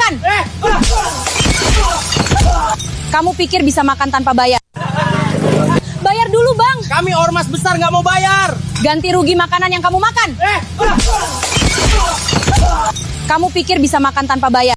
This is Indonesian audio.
makan? Kamu pikir bisa makan tanpa bayar? Bayar dulu, Bang. Kami ormas besar nggak mau bayar. Ganti rugi makanan yang kamu makan. Kamu pikir bisa makan tanpa bayar?